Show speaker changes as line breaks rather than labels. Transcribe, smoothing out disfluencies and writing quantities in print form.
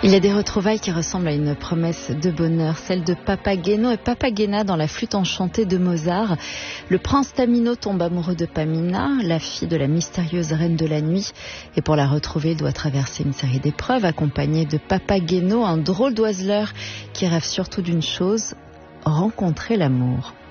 Il y a des retrouvailles qui ressemblent à une promesse de bonheur, celle de Papageno et Papagena dans la flûte enchantée de Mozart. Le prince Tamino tombe amoureux de Pamina, la fille de la mystérieuse reine de la nuit, et pour la retrouver, il doit traverser une série d'épreuves accompagné de Papageno, un drôle d'oiseleur qui rêve surtout d'une chose, rencontrer l'amour.